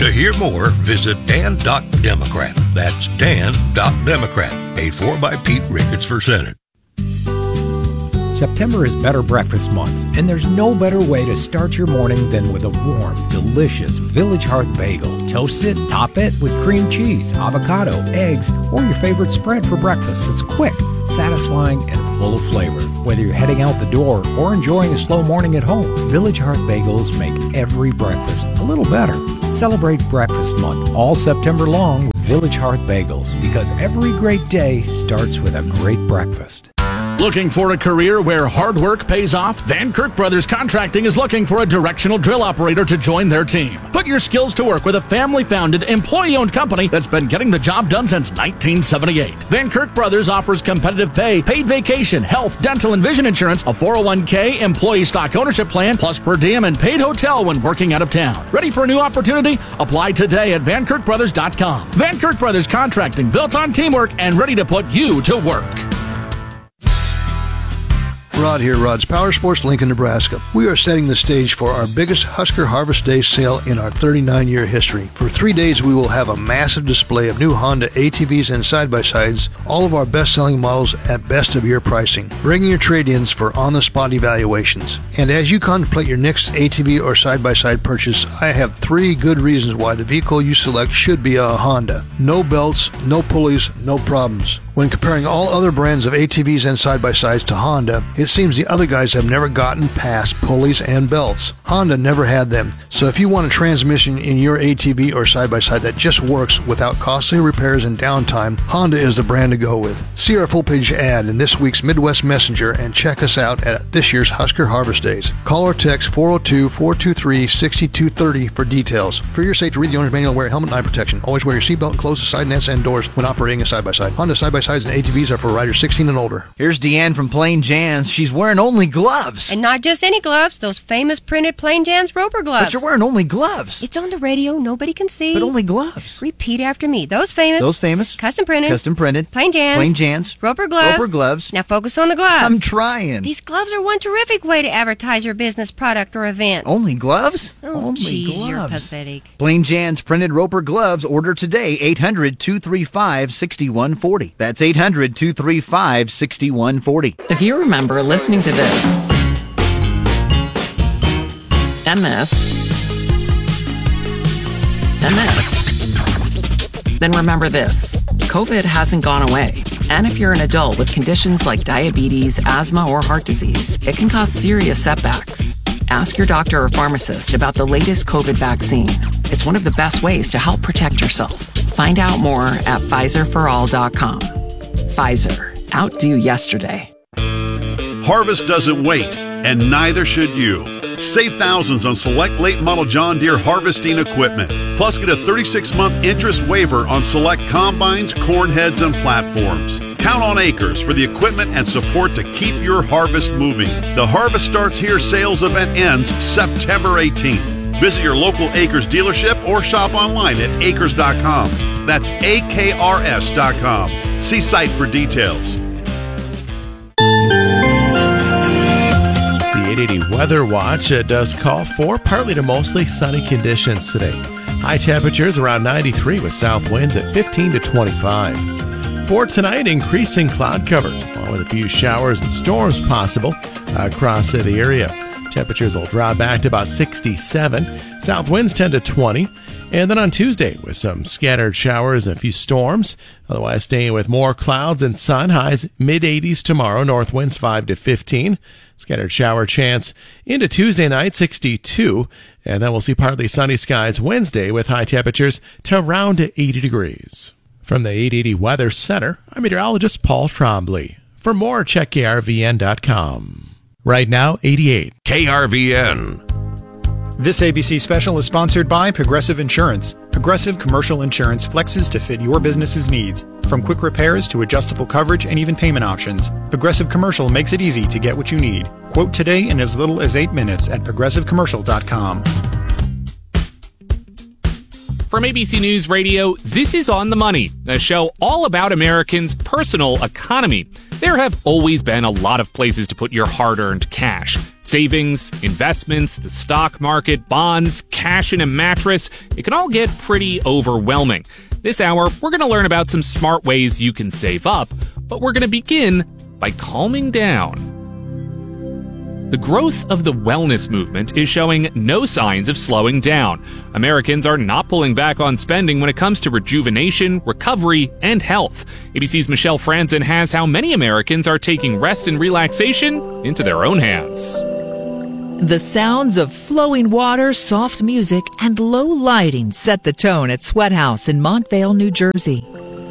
To hear more, visit Dan.Democrat. That's Dan.Democrat. Paid for by Pete Ricketts for Senate. September is Better Breakfast Month, and there's no better way to start your morning than with a warm, delicious Village Hearth bagel. Toast it, top it with cream cheese, avocado, eggs, or your favorite spread for breakfast. It's quick, satisfying, and full of flavor. Whether you're heading out the door or enjoying a slow morning at home, Village Hearth bagels make every breakfast a little better. Celebrate Breakfast Month all September long with Village Hearth bagels, because every great day starts with a great breakfast. Looking for a career where hard work pays off? Van Kirk Brothers Contracting is looking for a directional drill operator to join their team. Put your skills to work with a family-founded, employee-owned company that's been getting the job done since 1978. Van Kirk Brothers offers competitive pay, paid vacation, health, dental, and vision insurance, a 401k, employee stock ownership plan, plus per diem and paid hotel when working out of town. Ready for a new opportunity? Apply today at VanKirkBrothers.com. Van Kirk Brothers Contracting, built on teamwork and ready to put you to work. Rod here, Rod's Power Sports, Lincoln, Nebraska. We are setting the stage for our biggest Husker Harvest Day sale in our 39-year history. For 3 days, we will have a massive display of new Honda ATVs and side-by-sides, all of our best-selling models at best-of-year pricing. Bring your trade-ins for on-the-spot evaluations. And as you contemplate your next ATV or side-by-side purchase, I have 3 good reasons why the vehicle you select should be a Honda. No belts, no pulleys, no problems. When comparing all other brands of ATVs and side-by-sides to Honda, it seems the other guys have never gotten past pulleys and belts. Honda never had them. So if you want a transmission in your ATV or side-by-side that just works without costly repairs and downtime, Honda is the brand to go with. See our full-page ad in this week's Midwest Messenger and check us out at this year's Husker Harvest Days. Call or text 402-423-6230 for details. For your safety, read the owner's manual and wear a helmet and eye protection. Always wear your seatbelt and close the side nets and doors when operating a side-by-side. Honda side-by-sides and ATVs are for riders 16 and older. Here's Deanne from Plain Jan's. She's wearing only gloves. And not just any gloves, those famous printed Plain Jan's Roper gloves. But you're wearing only gloves. It's on the radio, nobody can see. But only gloves. Repeat after me. Those famous. Custom printed. Plain Jan's. Roper gloves. Now focus on the gloves. I'm trying. These gloves are one terrific way to advertise your business, product, or event. Only gloves? Oh, geez, you're pathetic. Plain Jan's printed Roper gloves. Order today. 800-235-6140. That's 800-235-6140. If you remember listening to this, MS, then remember this. COVID hasn't gone away. And if you're an adult with conditions like diabetes, asthma, or heart disease, it can cause serious setbacks. Ask your doctor or pharmacist about the latest COVID vaccine. It's one of the best ways to help protect yourself. Find out more at PfizerForAll.com. Pfizer. Outdo yesterday. Harvest doesn't wait, and neither should you. Save thousands on select late model John Deere harvesting equipment. Plus, get a 36-month interest waiver on select combines, corn heads, and platforms. Count on Acres for the equipment and support to keep your harvest moving. The Harvest Starts Here sales event ends September 18th. Visit your local Acres dealership or shop online at acres.com. That's AKRS.com. See site for details. The 880 Weather Watch does call for partly to mostly sunny conditions today. High temperatures around 93 with south winds at 15 to 25. For tonight, increasing cloud cover, along with a few showers and storms possible across the area. Temperatures will drop back to about 67. South winds 10 to 20. And then on Tuesday, with some scattered showers and a few storms. Otherwise, staying with more clouds and sun. Highs mid-80s tomorrow. North winds 5 to 15. Scattered shower chance into Tuesday night, 62. And then we'll see partly sunny skies Wednesday with high temperatures to around 80 degrees. From the 880 Weather Center, I'm meteorologist Paul Trombley. For more, check KRVN.com. Right now, 88. KRVN. This ABC special is sponsored by Progressive Insurance. Progressive Commercial Insurance flexes to fit your business's needs. From quick repairs to adjustable coverage and even payment options, Progressive Commercial makes it easy to get what you need. Quote today in as little as 8 minutes at progressivecommercial.com. From ABC News Radio, this is On the Money, a show all about Americans' personal economy. There have always been a lot of places to put your hard-earned cash. Savings, investments, the stock market, bonds, cash in a mattress. It can all get pretty overwhelming. This hour, we're going to learn about some smart ways you can save up, but we're going to begin by calming down. The growth of the wellness movement is showing no signs of slowing down. Americans are not pulling back on spending when it comes to rejuvenation, recovery, and health. ABC's Michelle Franzen has how many Americans are taking rest and relaxation into their own hands. The sounds of flowing water, soft music, and low lighting set the tone at Sweat House in Montvale, New Jersey.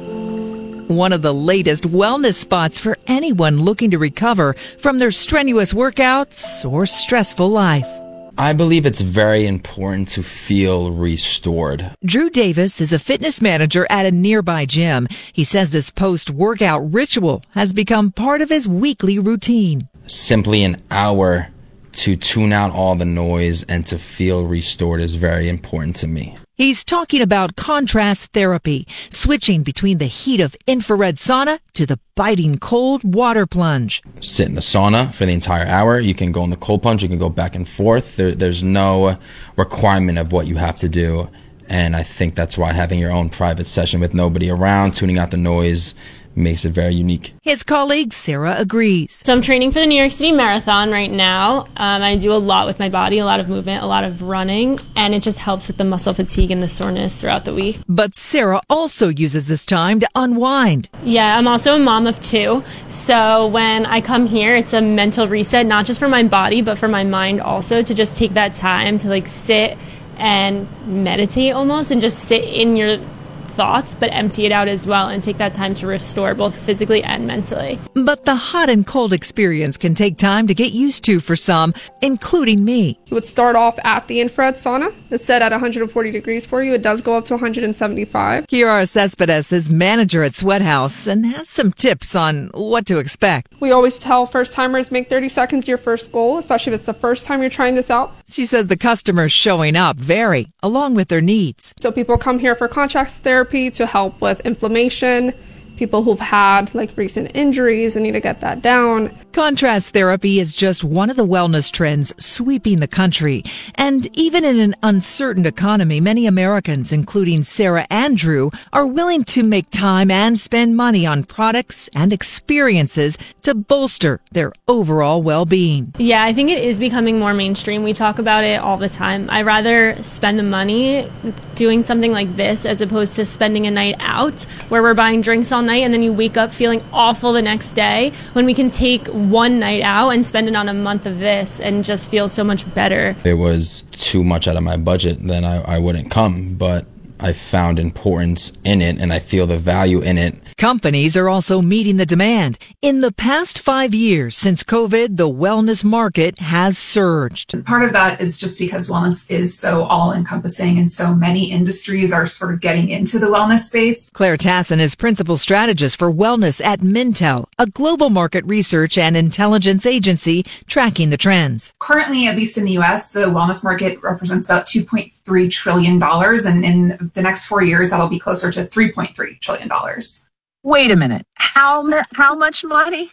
One of the latest wellness spots for anyone looking to recover from their strenuous workouts or stressful life. I believe it's very important to feel restored. Drew Davis is a fitness manager at a nearby gym. He says this post-workout ritual has become part of his weekly routine. Simply an hour to tune out all the noise and to feel restored is very important to me. He's talking about contrast therapy, switching between the heat of infrared sauna to the biting cold water plunge. Sit in the sauna for the entire hour. You can go in the cold plunge. You can go back and forth. There's no requirement of what you have to do. And I think that's why having your own private session with nobody around, tuning out the noise, makes it very unique. His colleague Sarah agrees. So I'm training for the New York City Marathon right now. I do a lot with my body, a lot of movement, a lot of running, and it just helps with the muscle fatigue and the soreness throughout the week. But Sarah also uses this time to unwind. Yeah, I'm also a mom of 2. So when I come here, it's a mental reset, not just for my body, but for my mind also, to just take that time to sit and meditate almost and just sit in your thoughts, but empty it out as well and take that time to restore both physically and mentally. But the hot and cold experience can take time to get used to for some, including me. You would start off at the infrared sauna. It's set at 140 degrees for you. It does go up to 175. Kiara Cespedes is manager at Sweat House and has some tips on what to expect. We always tell first-timers, make 30 seconds your first goal, especially if it's the first time you're trying this out. She says the customers showing up vary, along with their needs. So people come here for contrast therapy to help with inflammation, people who've had recent injuries and need to get that down. Contrast therapy is just one of the wellness trends sweeping the country. And even in an uncertain economy, many Americans, including Sarah and Drew, are willing to make time and spend money on products and experiences to bolster their overall well-being. Yeah, I think it is becoming more mainstream. We talk about it all the time. I'd rather spend the money doing something like this as opposed to spending a night out where we're buying drinks all night and then you wake up feeling awful the next day, when we can take one night out and spend it on a month of this and just feel so much better. If it was too much out of my budget, then I wouldn't come, but I found importance in it and I feel the value in it. Companies are also meeting the demand. In the past 5 years since COVID, the wellness market has surged. Part of that is just because wellness is so all-encompassing and so many industries are sort of getting into the wellness space. Claire Tassin is principal strategist for wellness at Mintel, a global market research and intelligence agency tracking the trends. Currently, at least in the U.S., the wellness market represents about $2.3 trillion, and in the next 4 years, that'll be closer to $3.3 trillion. Wait a minute. How much money?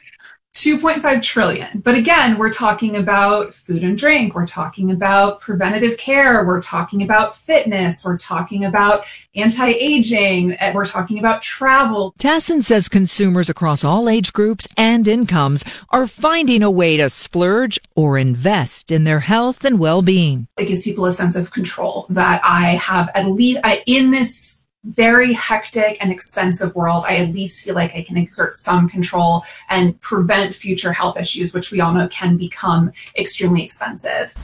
2.5 trillion. But again, we're talking about food and drink. We're talking about preventative care. We're talking about fitness. We're talking about anti-aging. We're talking about travel. Tassin says consumers across all age groups and incomes are finding a way to splurge or invest in their health and well-being. It gives people a sense of control that I have at least in this very hectic and expensive world, I at least feel like I can exert some control and prevent future health issues, which we all know can become extremely expensive.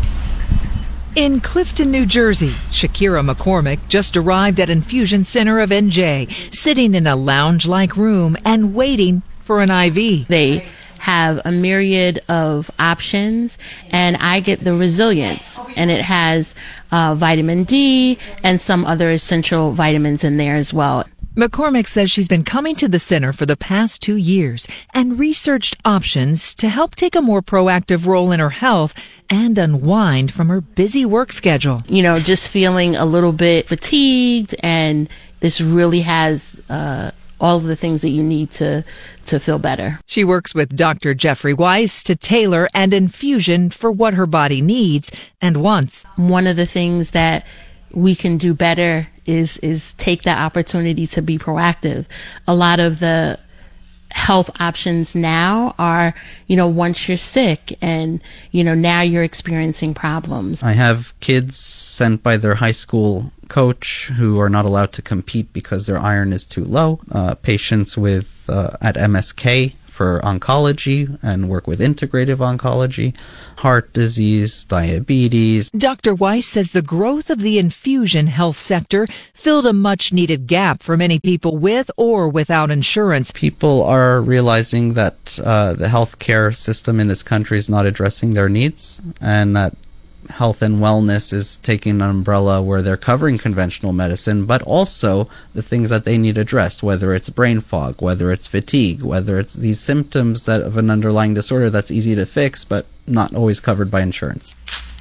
In Clifton, New Jersey, Shakira McCormick just arrived at Infusion Center of NJ, sitting in a lounge-like room and waiting for an IV. They have a myriad of options, and I get the Resilience, and it has vitamin D and some other essential vitamins in there as well. McCormick says she's been coming to the center for the past 2 years and researched options to help take a more proactive role in her health and unwind from her busy work schedule. You know, just feeling a little bit fatigued, and this really has all of the things that you need to feel better. She works with Dr. Jeffrey Weiss to tailor an infusion for what her body needs and wants. One of the things that we can do better is take that opportunity to be proactive. A lot of the health options now are, you know, once you're sick and, you know, now you're experiencing problems. I have kids sent by their high school coach who are not allowed to compete because their iron is too low. Patients with at MSK for oncology and work with integrative oncology, heart disease, diabetes. Dr. Weiss says the growth of the infusion health sector filled a much-needed gap for many people with or without insurance. People are realizing that the healthcare system in this country is not addressing their needs, and that health and wellness is taking an umbrella where they're covering conventional medicine, but also the things that they need addressed, whether it's brain fog, whether it's fatigue, whether it's these symptoms that of an underlying disorder that's easy to fix, but not always covered by insurance.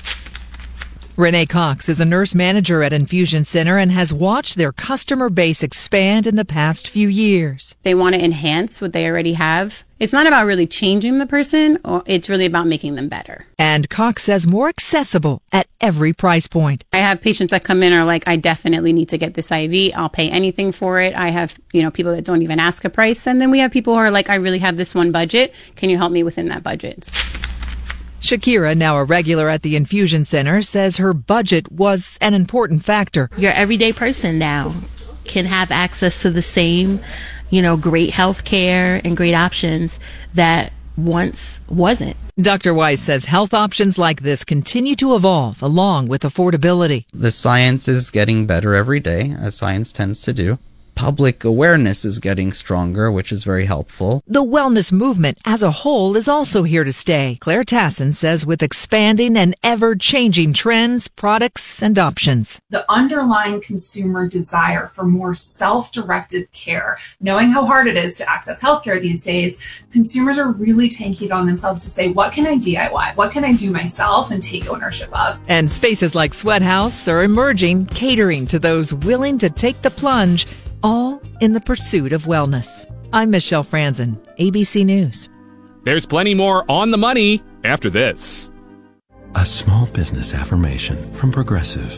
Renee Cox is a nurse manager at Infusion Center and has watched their customer base expand in the past few years. They want to enhance what they already have. It's not about really changing the person, it's really about making them better. And Cox says more accessible at every price point. I have patients that come in and are like, I definitely need to get this IV. I'll pay anything for it. I have, people that don't even ask a price. And then we have people who are like, I really have this one budget. Can you help me within that budget? Shakira, now a regular at the Infusion Center, says her budget was an important factor. Your everyday person now can have access to the same, great health care and great options that once wasn't. Dr. Weiss says health options like this continue to evolve along with affordability. The science is getting better every day, as science tends to do. Public awareness is getting stronger, which is very helpful. The wellness movement as a whole is also here to stay. Claire Tassin says with expanding and ever-changing trends, products, and options. The underlying consumer desire for more self-directed care, knowing how hard it is to access healthcare these days, consumers are really taking it on themselves to say, what can I DIY? What can I do myself and take ownership of? And spaces like Sweat House are emerging, catering to those willing to take the plunge, all in the pursuit of wellness. I'm Michelle Franzen, ABC News. There's plenty more on the money after this. A small business affirmation from Progressive.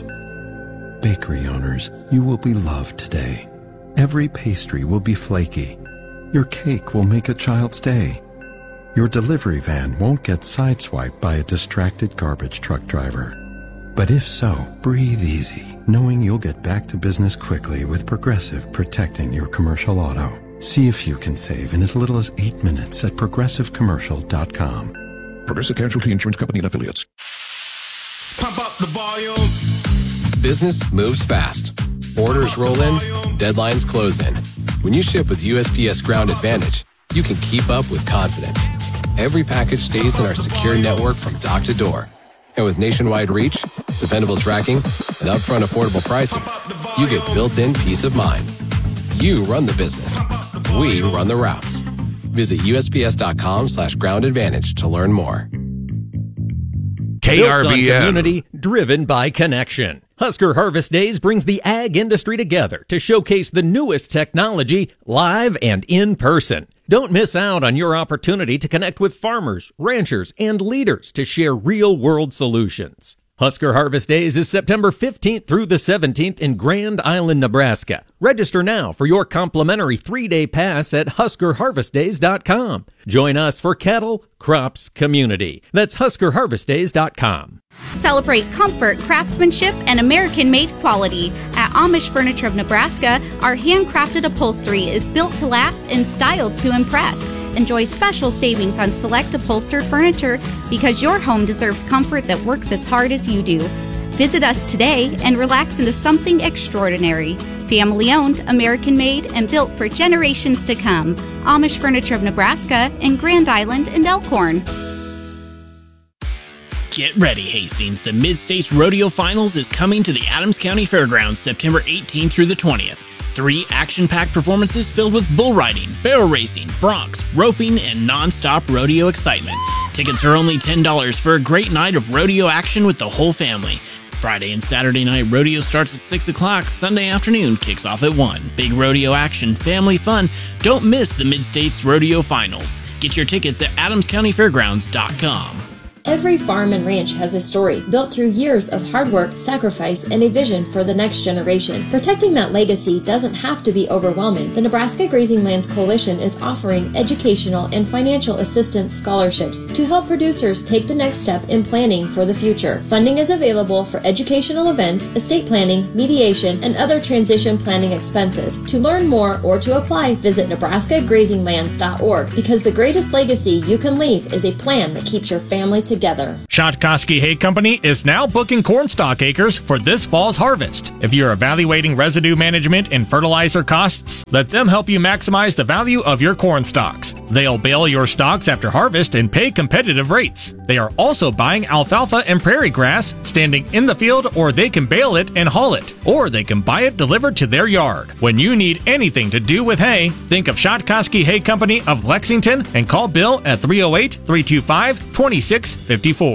Bakery owners, you will be loved today. Every pastry will be flaky. Your cake will make a child's day. Your delivery van won't get sideswiped by a distracted garbage truck driver. But if so, breathe easy, knowing you'll get back to business quickly with Progressive protecting your commercial auto. See if you can save in as little as 8 minutes at progressivecommercial.com. Progressive Casualty Insurance Company and Affiliates. Pump up the volume. Business moves fast. Orders roll in, deadlines close in. When you ship with USPS Ground Advantage, you can keep up with confidence. Every package stays in our secure network from dock to door. And with nationwide reach, dependable tracking, and upfront affordable pricing, you get built-in peace of mind. You run the business. We run the routes. Visit USPS.com/Ground Advantage to learn more. KRVN. Built on community, driven by connection. Husker Harvest Days brings the ag industry together to showcase the newest technology live and in person. Don't miss out on your opportunity to connect with farmers, ranchers, and leaders to share real-world solutions. Husker Harvest Days is September 15th through the 17th in Grand Island, Nebraska. Register now for your complimentary 3-day pass at HuskerHarvestDays.com. Join us for cattle, crops, community. That's HuskerHarvestDays.com. Celebrate comfort, craftsmanship, and American-made quality. At Amish Furniture of Nebraska, our handcrafted upholstery is built to last and styled to impress. Enjoy special savings on select upholstered furniture because your home deserves comfort that works as hard as you do. Visit us today and relax into something extraordinary. Family-owned, American-made, and built for generations to come. Amish Furniture of Nebraska in Grand Island and Elkhorn. Get ready, Hastings. The Mid-States Rodeo Finals is coming to the Adams County Fairgrounds September 18th through the 20th. 3 action-packed performances filled with bull riding, barrel racing, broncs, roping, and non-stop rodeo excitement. Tickets are only $10 for a great night of rodeo action with the whole family. Friday and Saturday night rodeo starts at 6 o'clock. Sunday afternoon kicks off at 1. Big rodeo action, family fun. Don't miss the Mid-States Rodeo Finals. Get your tickets at AdamsCountyFairgrounds.com. Every farm and ranch has a story built through years of hard work, sacrifice, and a vision for the next generation. Protecting that legacy doesn't have to be overwhelming. The Nebraska Grazing Lands Coalition is offering educational and financial assistance scholarships to help producers take the next step in planning for the future. Funding is available for educational events, estate planning, mediation, and other transition planning expenses. To learn more or to apply, visit nebraskagrazinglands.org, because the greatest legacy you can leave is a plan that keeps your family together. Shotkoski Hay Company is now booking cornstalk acres for this fall's harvest. If you're evaluating residue management and fertilizer costs, let them help you maximize the value of your corn stalks. They'll bale your stalks after harvest and pay competitive rates. They are also buying alfalfa and prairie grass, standing in the field, or they can bale it and haul it, or they can buy it delivered to their yard. When you need anything to do with hay, think of Shotkoski Hay Company of Lexington and call Bill at 308-325-2654.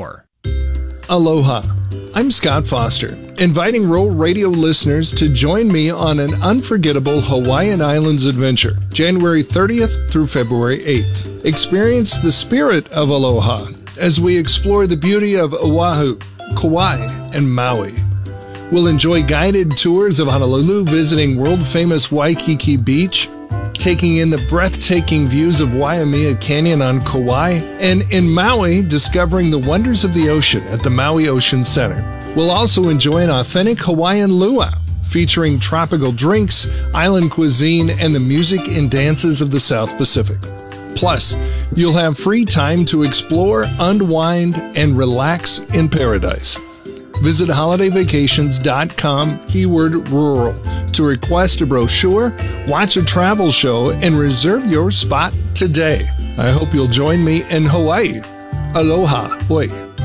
Aloha. I'm Scott Foster, inviting Rural Radio listeners to join me on an unforgettable Hawaiian Islands adventure, January 30th through February 8th. Experience the spirit of aloha as we explore the beauty of Oahu, Kauai, and Maui. We'll enjoy guided tours of Honolulu, visiting world-famous Waikiki Beach, taking in the breathtaking views of Waimea Canyon on Kauai, and in Maui, discovering the wonders of the ocean at the Maui Ocean Center. We'll also enjoy an authentic Hawaiian luau, featuring tropical drinks, island cuisine, and the music and dances of the South Pacific. Plus, you'll have free time to explore, unwind, and relax in paradise. Visit holidayvacations.com, keyword rural, to request a brochure, watch a travel show, and reserve your spot today. I hope you'll join me in Hawaii. Aloha. Hoi.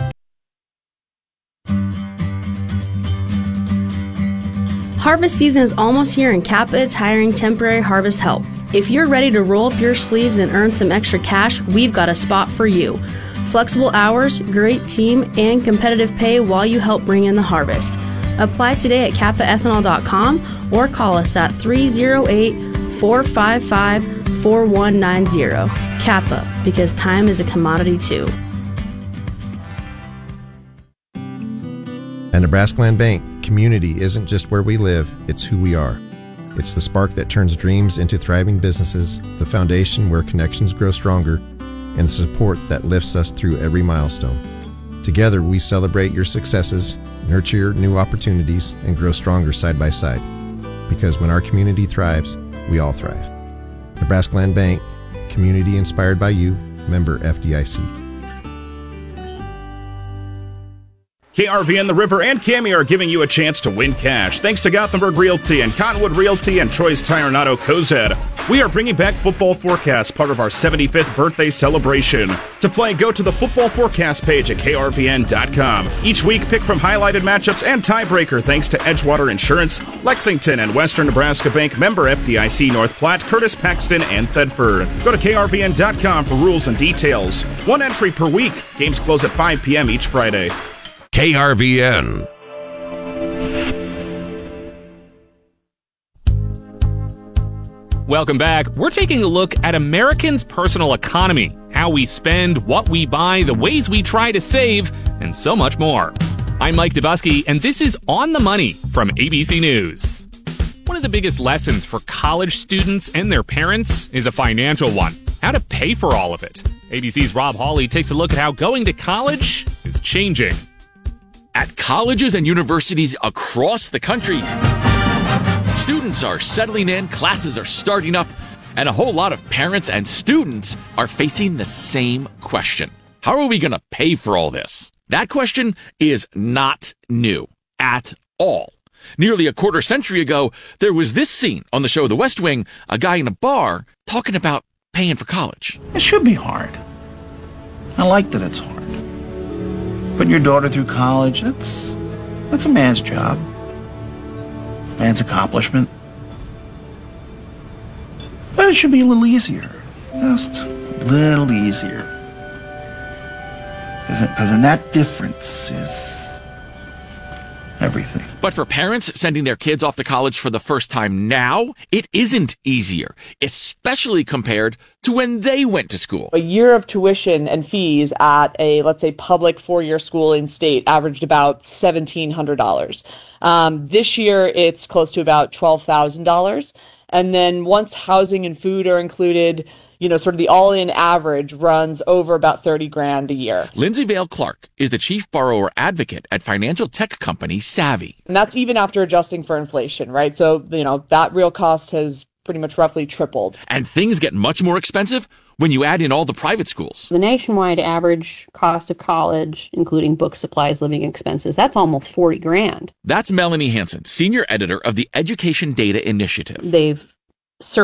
Harvest season is almost here and Kappa is hiring temporary harvest help. If you're ready to roll up your sleeves and earn some extra cash, we've got a spot for you. Flexible hours, great team, and competitive pay while you help bring in the harvest. Apply today at kappaethanol.com or call us at 308-455-4190. Kappa, because time is a commodity too. At Nebraska Land Bank, community isn't just where we live, it's who we are. It's the spark that turns dreams into thriving businesses, the foundation where connections grow stronger, and the support that lifts us through every milestone. Together, we celebrate your successes, nurture your new opportunities, and grow stronger side by side. Because when our community thrives, we all thrive. Nebraska Land Bank, community inspired by you, member FDIC. KRVN, The River, and Cami are giving you a chance to win cash. Thanks to Gothenburg Realty and Cottonwood Realty and Troy's Tire and Auto Cozad. We are bringing back Football Forecast, part of our 75th birthday celebration. To play, go to the Football Forecast page at krvn.com. Each week, pick from highlighted matchups and tiebreaker thanks to Edgewater Insurance, Lexington and Western Nebraska Bank, member FDIC, North Platte, Curtis, Paxton, and Thedford. Go to krvn.com for rules and details. One entry per week. Games close at 5 p.m. each Friday. KRVN. Welcome back. We're taking a look at Americans' personal economy, how we spend, what we buy, the ways we try to save, and so much more. I'm Mike Dubusky, and this is On the Money from ABC News. One of the biggest lessons for college students and their parents is a financial one: how to pay for all of it. ABC's Rob Hawley takes a look at how going to college is changing. At colleges and universities across the country, students are settling in, classes are starting up, and a whole lot of parents and students are facing the same question. How are we going to pay for all this? That question is not new at all. Nearly a quarter century ago, there was this scene on the show The West Wing, a guy in a bar talking about paying for college. It should be hard. I like that it's hard. Putting your daughter through college, that's a man's job. Man's accomplishment. But it should be a little easier. Just a little easier. Because then that difference is everything. But for parents sending their kids off to college for the first time now, it isn't easier, especially compared to when they went to school. A year of tuition and fees at a, let's say, public four-year school in state averaged about $1,700. This year, it's close to about $12,000. And then once housing and food are included, sort of the all-in average runs over about $30,000 a year. Lindsay Vale Clark is the chief borrower advocate at financial tech company Savvy. And that's even after adjusting for inflation, right? So, that real cost has pretty much roughly tripled. And things get much more expensive when you add in all the private schools. The nationwide average cost of college, including book supplies, living expenses, that's almost $40,000. That's Melanie Hansen, senior editor of the Education Data Initiative. They've